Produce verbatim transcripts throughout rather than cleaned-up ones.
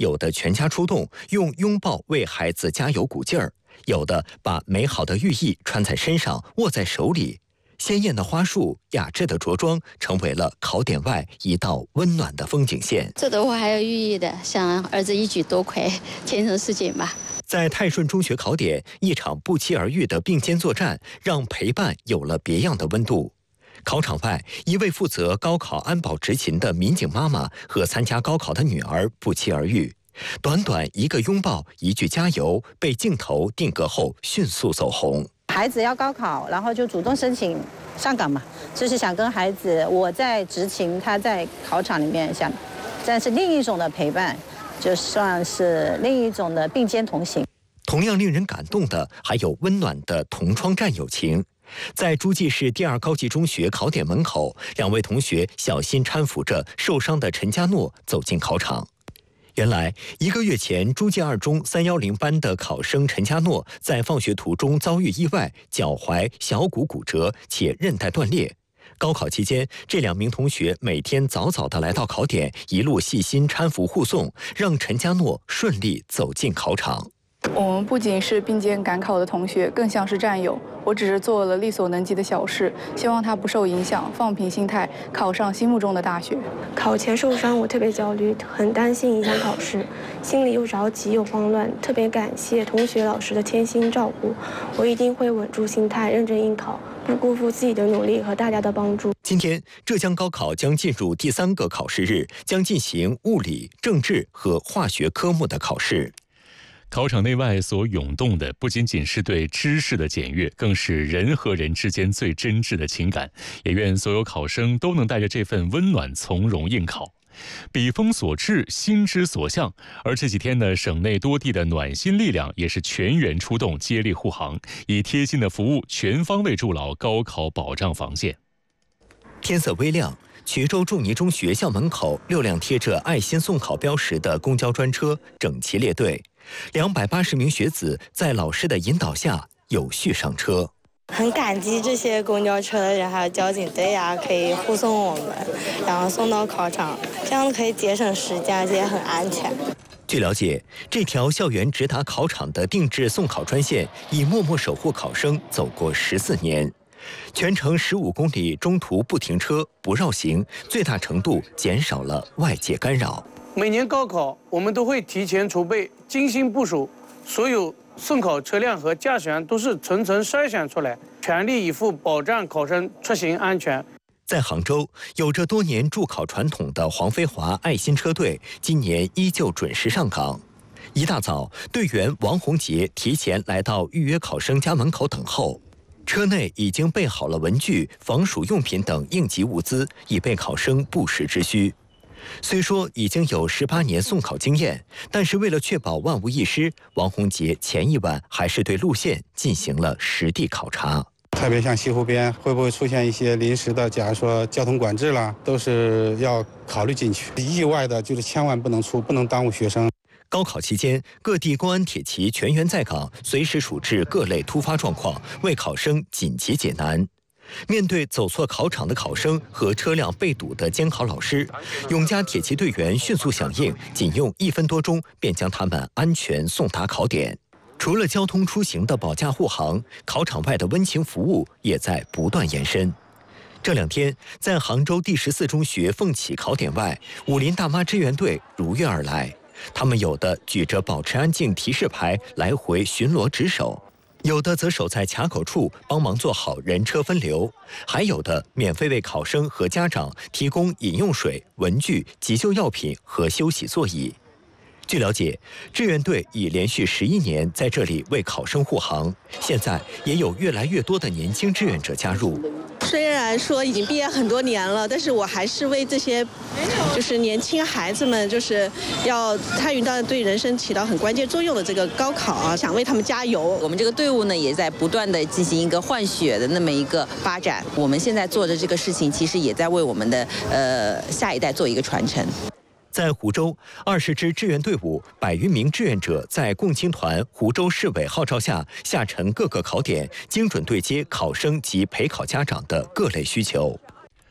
有的全家出动，用拥抱为孩子加油鼓劲儿；有的把美好的寓意穿在身上，握在手里。鲜艳的花束、雅致的着装，成为了考点外一道温暖的风景线。 这朵花还有寓意的，想儿子一举多魁，前程似锦吧。 在泰顺中学考点，一场不期而遇的并肩作战，让陪伴有了别样的温度。考场外，一位负责高考安保执勤的民警妈妈和参加高考的女儿不期而遇，短短一个拥抱，一句加油，被镜头定格后迅速走红。 孩子要高考，然后就主动申请上岗嘛，就是想跟孩子，我在执勤，他在考场里面想，但是另一种的陪伴，就算是另一种的并肩同行。 同样令人感动的，还有温暖的同窗战友情。在诸暨市第二高级中学考点门口，两位同学小心搀扶着受伤的陈家诺走进考场。原来一个月前，诸暨二中三一零班的考生陈家诺在放学途中遭遇意外，脚踝、小骨骨折且韧带断裂。高考期间，这两名同学每天早早地来到考点，一路细心搀扶护送，让陈家诺顺利走进考场。 我们不仅是并肩赶考的同学，更像是战友。我只是做了力所能及的小事，希望他不受影响，放平心态，考上心目中的大学。 考前受伤，我特别焦虑，很担心影响考试，心里又着急又慌乱。特别感谢同学老师的贴心照顾，我一定会稳住心态，认真应考，不辜负自己的努力和大家的帮助。 今天，浙江高考将进入第三个考试日，将进行物理、政治和化学科目的考试。 考场内外所涌动的不仅仅是对知识的检阅，更是人和人之间最真挚的情感。也愿所有考生都能带着这份温暖从容应考。笔锋所至，心之所向。而这几天呢，省内多地的暖心力量也是全员出动，接力护航，以贴心的服务全方位筑牢高考保障防线。 天色微亮，衢州仲尼中学校门口，六辆贴着爱心送考标识的公交专车整齐列队，两百八十名学子在老师的引导下有序上车。 很感激这些公交车的人还有交警队呀、啊，可以护送我们，然后送到考场，这样可以节省时间，而且也很安全。 据了解，这条校园直达考场的定制送考专线已默默守护考生走过十四年。全程十五公里，中途不停车、不绕行，最大程度减少了外界干扰。 每年高考，我们都会提前筹备、精心部署，所有送考车辆和驾驶员都是层层筛选出来，全力以赴保障考生出行安全。 在杭州，有着多年驻考传统的黄飞华爱心车队，今年依旧准时上岗。一大早，队员王洪杰提前来到预约考生家门口等候。车内已经备好了文具、防暑用品等应急物资，以备考生不时之需。虽说已经有十八年送考经验，但是为了确保万无一失，王洪杰前一晚还是对路线进行了实地考察。 特别像西湖边会不会出现一些临时的，假如说交通管制啦，都是要考虑进去。意外的就是千万不能出，不能耽误学生。 高考期间，各地公安铁骑全员在岗，随时处置各类突发状况，为考生紧急解难。面对走错考场的考生和车辆被堵的监考老师，永嘉铁骑队员迅速响应，仅用一分多钟便将他们安全送达考点。除了交通出行的保驾护航，考场外的温情服务也在不断延伸。这两天，在杭州第十四中学凤起考点外，武林大妈支援队如约而来。他们有的举着保持安静提示牌来回巡逻值守，有的则守在卡口处帮忙做好人车分流，还有的免费为考生和家长提供饮用水、文具、急救药品和休息座椅。据了解，志愿队已连续十一年在这里为考生护航，现在也有越来越多的年轻志愿者加入。 虽然说已经毕业很多年了，但是我还是为这些就是年轻孩子们，就是要参与到对人生起到很关键作用的这个高考啊，想为他们加油。 我们这个队伍呢，也在不断的进行一个换血的那么一个发展。我们现在做的这个事情，其实也在为我们的呃下一代做一个传承。 在湖州，二十支志愿队伍、百余名志愿者在共青团、湖州市委号召下，下沉各个考点，精准对接考生及陪考家长的各类需求。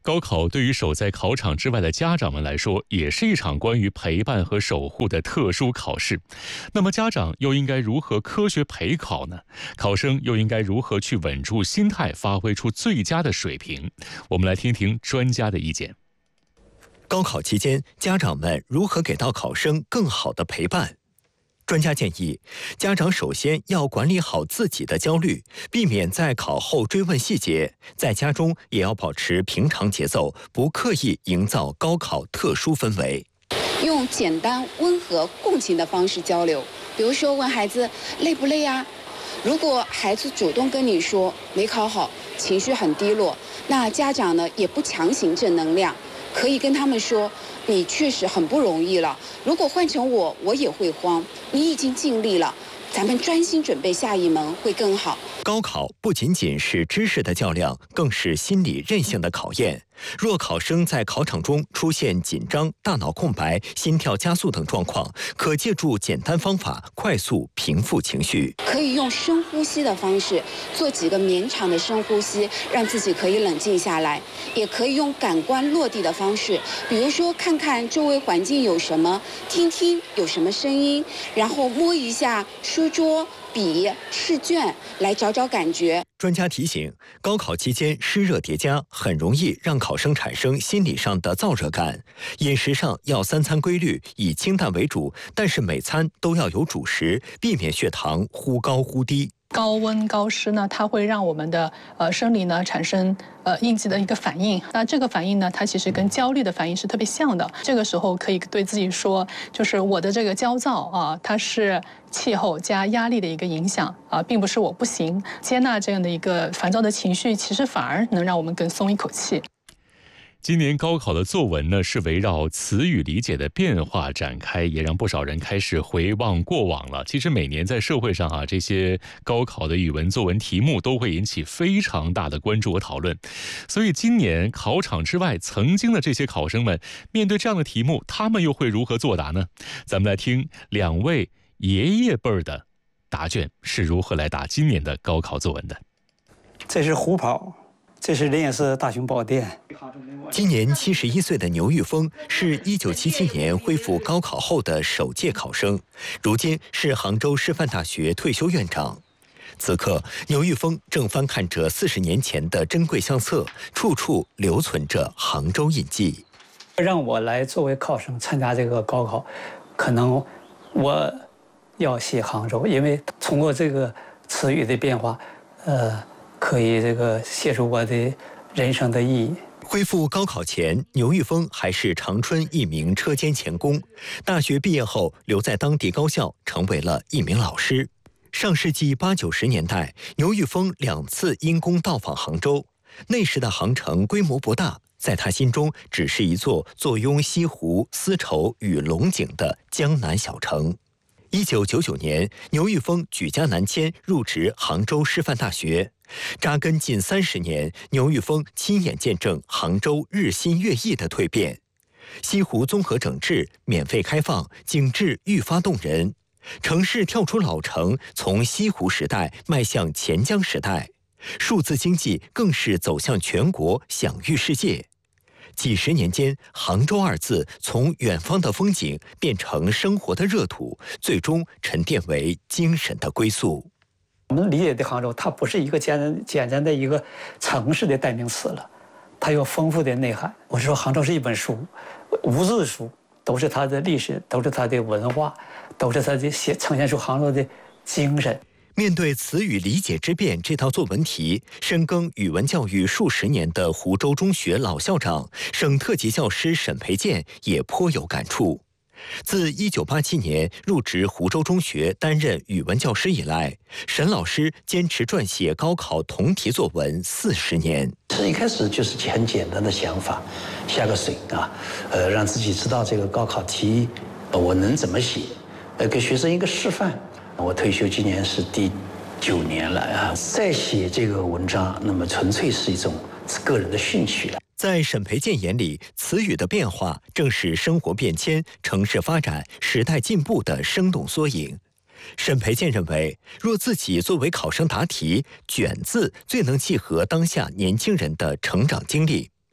高考对于守在考场之外的家长们来说，也是一场关于陪伴和守护的特殊考试。那么家长又应该如何科学陪考呢？考生又应该如何去稳住心态，发挥出最佳的水平？我们来听听专家的意见。 高考期间，家长们如何给到考生更好的陪伴？专家建议，家长首先要管理好自己的焦虑，避免在考后追问细节。在家中也要保持平常节奏，不刻意营造高考特殊氛围。 用简单、温和、共情的方式交流，比如说问孩子累不累啊？如果孩子主动跟你说没考好，情绪很低落，那家长呢也不强行正能量，可以跟他们说，你确实很不容易了，如果换成我，我也会慌。你已经尽力了，咱们专心准备下一门会更好。 高考不仅仅是知识的较量，更是心理韧性的考验。若考生在考场中出现紧张、大脑空白、心跳加速等状况，可借助简单方法快速平复情绪。 可以用深呼吸的方式，做几个绵长的深呼吸，让自己可以冷静下来。也可以用感官落地的方式，比如说看看周围环境有什么，听听有什么声音，然后摸一下书桌、笔、试卷，来找找感觉。 专家提醒，高考期间湿热叠加，很容易让考生产生心理上的燥热感。饮食上要三餐规律，以清淡为主，但是每餐都要有主食，避免血糖忽高忽低。 高温高湿呢，它会让我们的呃生理呢产生呃应激的一个反应。那这个反应呢，它其实跟焦虑的反应是特别像的。这个时候可以对自己说，就是我的这个焦躁啊，它是气候加压力的一个影响啊，并不是我不行。接纳这样的一个烦躁的情绪，其实反而能让我们更松一口气。 今年高考的作文呢，是围绕词语理解的变化展开，也让不少人开始回望过往了。其实每年在社会上啊，这些高考的语文作文题目都会引起非常大的关注和讨论。所以今年考场之外，曾经的这些考生们面对这样的题目，他们又会如何作答呢？咱们来听两位爷爷辈儿的答卷是如何来答今年的高考作文的。 这是虎跑，这是练士大雄宝殿。 今年七十一岁的牛玉峰是一九七七年恢复高考后的首届考生，如今是杭州师范大学退休院长。此刻，牛玉峰正翻看着四十年前的珍贵相册，处处留存着杭州印记。 让我来作为考生参加这个高考，可能我要写杭州，因为通过这个词语的变化，呃，可以这个写出我的人生的意义。 恢复高考前，牛玉峰还是长春一名车间钳工。大学毕业后，留在当地高校，成为了一名老师。上世纪八九十年代，牛玉峰两次因公到访杭州。那时的杭城规模不大，在他心中只是一座坐拥西湖、丝绸与龙井的江南小城。一九九九年，牛玉峰举家南迁，入职杭州师范大学。扎根近三十年，牛玉峰亲眼见证杭州日新月异的蜕变。西湖综合整治，免费开放，景致愈发动人。城市跳出老城，从西湖时代迈向钱江时代。数字经济更是走向全国，享誉世界。几十年间，杭州二字从远方的风景变成生活的热土，最终沉淀为精神的归宿。 我们理解的杭州，它不是一个简单简单的一个城市的代名词了，它有丰富的内涵。我是说，杭州是一本书，无字书，都是它的历史，都是它的文化，都是它的写呈现出杭州的精神。 面对词语理解之变这道作文题，深耕语文教育数十年的湖州中学老校长、省特级教师沈培建也颇有感触。自一九八七年入职湖州中学担任语文教师以来，沈老师坚持撰写高考同题作文四十年。 是一开始就是很简单的想法，下个水啊，呃，让自己知道这个高考题，呃、我能怎么写，呃，给学生一个示范。我退休今年是第九年了啊，再写这个文章，那么纯粹是一种个人的兴趣了。 在沈培建眼里，词语的变化正是生活变迁、城市发展、时代进步的生动缩影。沈培建认为，若自己作为考生答题，卷字最能契合当下年轻人的成长经历。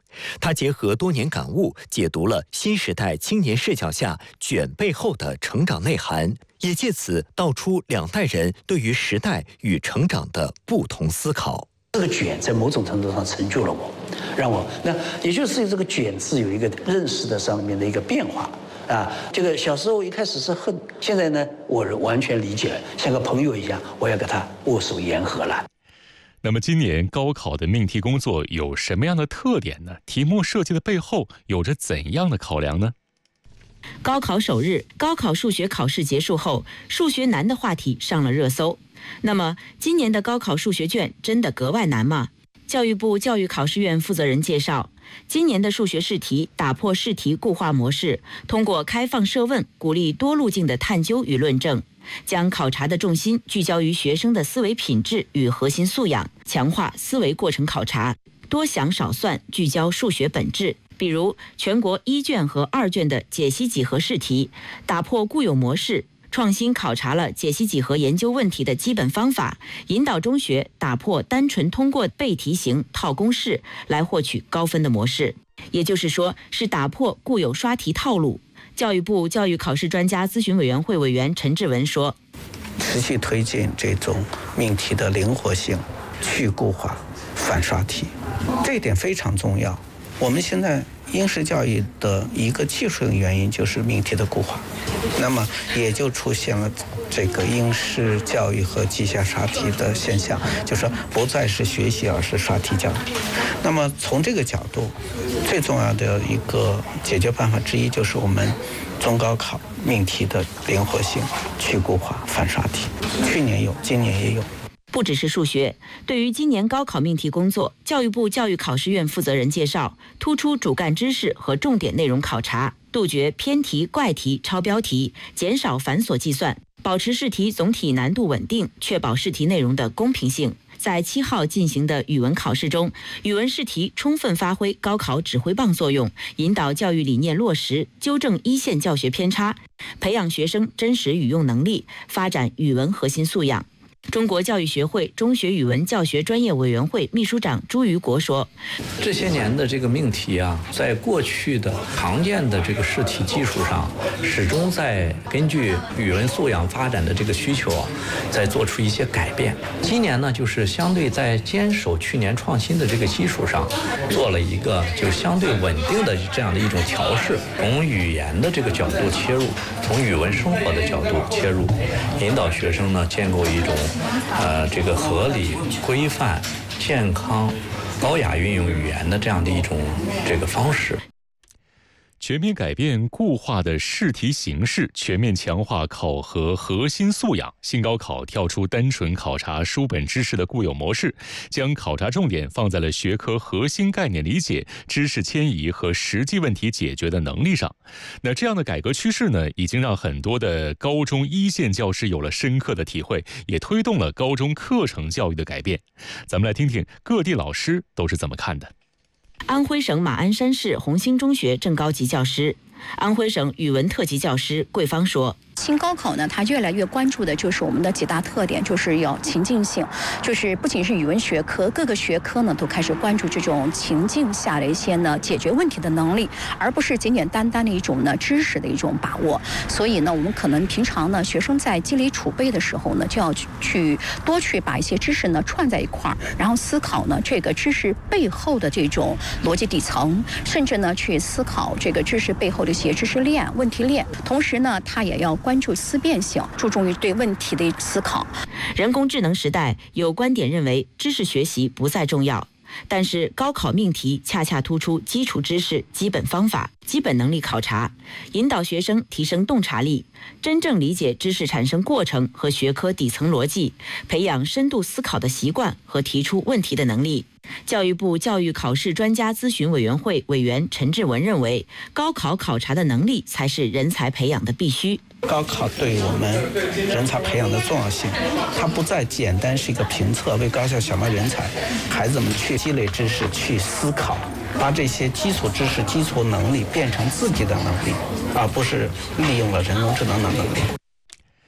他结合多年感悟，解读了新时代青年视角下卷背后的成长内涵，也借此道出两代人对于时代与成长的不同思考。 这个卷在某种程度上成就了我，让我那也就是这个卷字有一个认识的上面的一个变化啊。这个小时候一开始是恨，现在呢我完全理解了，像个朋友一样，我要跟他握手言和了。 那么今年高考的命题工作有什么样的特点呢？题目设计的背后有着怎样的考量呢？ 高考首日，高考数学考试结束后，数学难的话题上了热搜。那么今年的高考数学卷真的格外难吗？教育部教育考试院负责人介绍，今年的数学试题打破试题固化模式，通过开放设问，鼓励多路径的探究与论证，将考察的重心聚焦于学生的思维品质与核心素养，强化思维过程考察，多想少算，聚焦数学本质。比如全国一卷和二卷的解析几何试题，打破固有模式，创新考察了解析几何研究问题的基本方法，引导中学打破单纯通过背题型套公式来获取高分的模式，也就是说是打破固有刷题套路。教育部教育考试专家咨询委员会委员陈志文说， 持续推进这种命题的灵活性、去固化、反刷题，这一点非常重要。我们现在应试教育的一个技术性原因就是命题的固化，那么也就出现了这个应试教育和绩效刷题的现象，就是说不再是学习，而是刷题教育。那么从这个角度，最重要的一个解决办法之一就是我们中高考命题的灵活性、去固化、反刷题。去年有，今年也有。 不只是数学，对于今年高考命题工作，教育部教育考试院负责人介绍，突出主干知识和重点内容考察，杜绝偏题、怪题、超标题，减少繁琐计算，保持试题总体难度稳定，确保试题内容的公平性。在七号进行的语文考试中，语文试题充分发挥高考指挥棒作用，引导教育理念落实，纠正一线教学偏差，培养学生真实语用能力，发展语文核心素养。中国教育学会中学语文教学专业委员会秘书长朱于国说， 这些年的这个命题啊，在过去的常见的这个试题基础上，始终在根据语文素养发展的这个需求啊，在做出一些改变。今年呢，就是相对在坚守去年创新的这个基础上，做了一个就相对稳定的这样的一种调试，从语言的这个角度切入，从语文生活的角度切入，引导学生呢建构一种呃，这个合理、规范、健康、高雅运用语言的这样的一种这个方式。 全面改变固化的试题形式，全面强化考核核心素养。新高考跳出单纯考察书本知识的固有模式，将考察重点放在了学科核心概念理解、知识迁移和实际问题解决的能力上。那这样的改革趋势呢，已经让很多的高中一线教师有了深刻的体会，也推动了高中课程教育的改变。咱们来听听各地老师都是怎么看的。 安徽省马鞍山市红星中学正高级教师、安徽省语文特级教师桂芳说， 新高考呢，它越来越关注的就是我们的几大特点，就是要情境性，就是不仅是语文学科，各个学科呢都开始关注这种情境下的一些呢解决问题的能力，而不是简简单单的一种呢知识的一种把握。所以呢，我们可能平常呢，学生在积累储备的时候呢，就要去多去把一些知识呢串在一块儿，然后思考呢这个知识背后的这种逻辑底层，甚至呢去思考这个知识背后的一些知识链、问题链。同时呢，他也要关注思辨性，注重于对问题的思考。 人工智能时代，有观点认为知识学习不再重要，但是高考命题恰恰突出基础知识、基本方法、基本能力考察，引导学生提升洞察力，真正理解知识产生过程和学科底层逻辑，培养深度思考的习惯和提出问题的能力。教育部教育考试专家咨询委员会委员陈志文认为，高考考察的能力才是人才培养的必须。 高考对我们人才培养的重要性，它不再简单是一个评测，为高校选拔人才，孩子们去积累知识、去思考，把这些基础知识、基础能力变成自己的能力，而不是利用了人工智能的能力。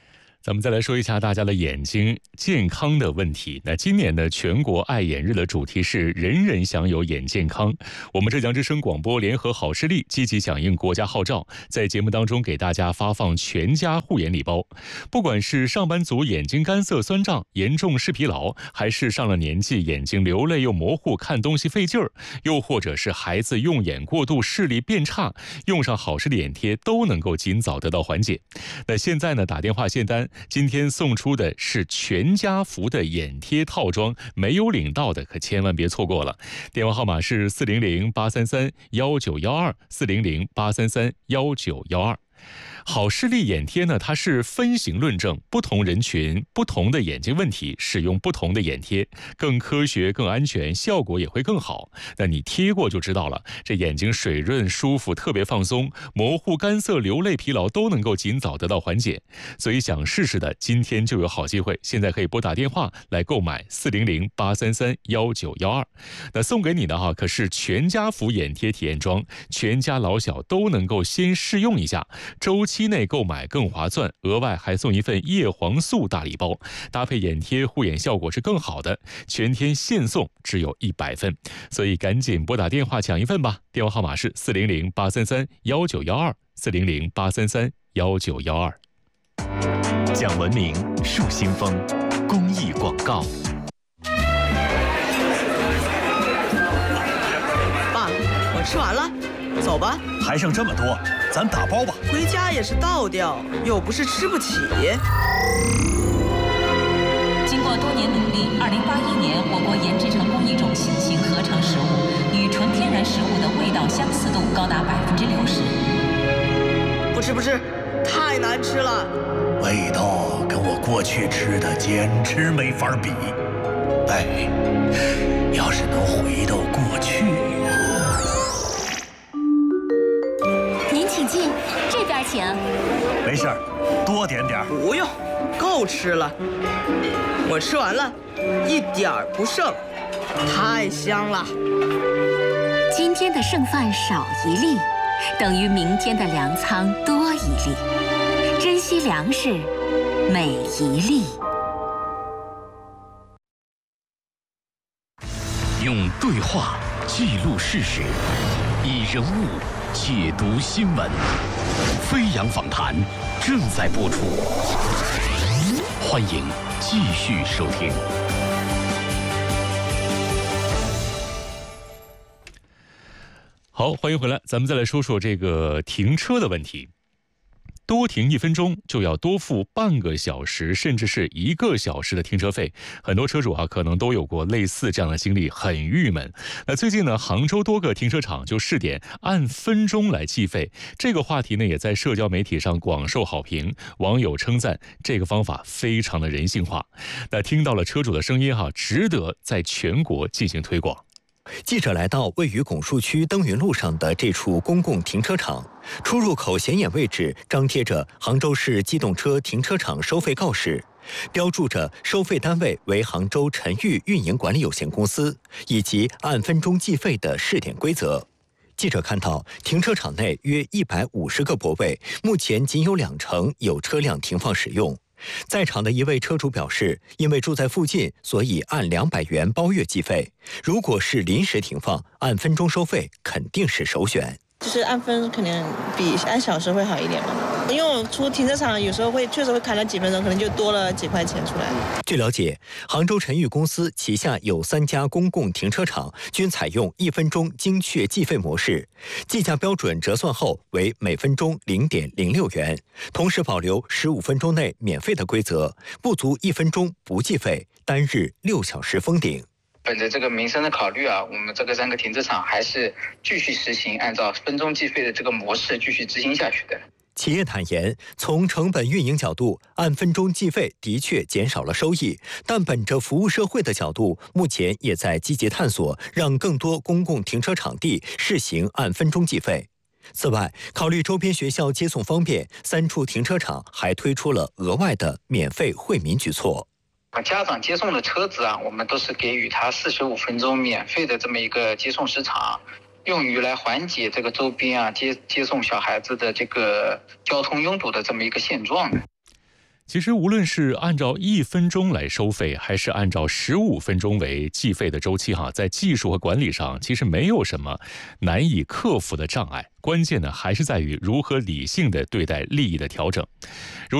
咱们再来说一下大家的眼睛健康的问题。那今年的全国爱眼日的主题是人人享有眼健康。我们浙江之声广播联合好视力积极响应国家号召，在节目当中给大家发放全家护眼礼包。不管是上班族眼睛干涩酸胀、严重视疲劳，还是上了年纪眼睛流泪又模糊、看东西费劲儿，又或者是孩子用眼过度、视力变差，用上好视力眼贴都能够尽早得到缓解。那现在呢，打电话现单，今天送出的是全家福的眼贴套装，没有领到的可千万别错过了。电话号码是四零零八三三幺九幺二，四零零八三三幺九幺二。好视力眼贴呢，它是分型论证，不同人群、不同的眼睛问题，使用不同的眼贴，更科学、更安全，效果也会更好。那你贴过就知道了，这眼睛水润、舒服，特别放松，模糊、干涩、流泪、疲劳都能够尽早得到缓解。所以想试试的，今天就有好机会，现在可以拨打电话来购买四零零八三三幺九幺二。那送给你的哈，可是全家福眼贴体验装，全家老小都能够先试用一下。周期内购买更划算，额外还送一份叶黄素大礼包，搭配眼贴护眼效果是更好的，全天现送只有一百份，所以赶紧拨打电话抢一份吧。电话号码是四零零八三三幺九幺二，四零零八三三幺九幺二。 讲文明树新风公益广告。 爸，我吃完了，走吧。 还剩这么多，咱打包吧。 回家也是倒掉，又不是吃不起。 经过多年努力，二零八一年我国研制成功一种新型合成食物，与纯天然食物的味道相似度高达百分之六十。 不吃不吃，太难吃了。 味道跟我过去吃的简直没法比。哎，要是能回到过去。 您请进，这边请。 没事儿，多点点儿。 不用，够吃了。我吃完了，一点儿不剩，太香了。 今天的剩饭少一粒，等于明天的粮仓多一粒。珍惜粮食，每一粒。 用对话记录事实，以人物解读新闻。飞扬访谈正在播出，欢迎继续收听。 好，欢迎回来，咱们再来说说这个停车的问题。多停一分钟就要多付半个小时，甚至是一个小时的停车费。很多车主啊，可能都有过类似这样的经历，很郁闷。那最近呢，杭州多个停车场就试点按分钟来计费，这个话题呢，也在社交媒体上广受好评。网友称赞这个方法非常的人性化。那听到了车主的声音哈，值得在全国进行推广。 记者来到位于拱墅区登云路上的这处公共停车场，出入口显眼位置张贴着杭州市机动车停车场收费告示，标注着收费单位为杭州晨裕运营管理有限公司，以及按分钟计费的试点规则。记者看到，停车场内约一百五十个泊位，目前仅有两成有车辆停放使用。在场的一位车主表示，因为住在附近，所以按两百元包月计费。如果是临时停放，按分钟收费肯定是首选。 就是按分可能比按小时会好一点嘛，因为我出停车场有时候会确实会开了几分钟，可能就多了几块钱出来。 据了解，杭州晨裕公司旗下有三家公共停车场，均采用一分钟精确计费模式，计价标准折算后为每分钟零点零六元，同时保留十五分钟内免费的规则，不足一分钟不计费，单日六小时封顶。 本着这个民生的考虑啊，我们这个三个停车场还是继续实行按照分钟计费的这个模式继续执行下去的。 企业坦言，从成本运营角度，按分钟计费的确减少了收益，但本着服务社会的角度，目前也在积极探索，让更多公共停车场地试行按分钟计费。此外，考虑周边学校接送方便，三处停车场还推出了额外的免费惠民举措。 家长接送的车子啊，我们都是给予他四十五分钟免费的这么一个接送时长，用于来缓解这个周边啊接接送小孩子的这个交通拥堵的这么一个现状。 其实无论是按照一分钟来收费，还是按照十五分钟为计费的周期哈，在技术和管理上其实没有什么难以克服的障碍。关键呢，还是在于如何理性的对待利益的调整。如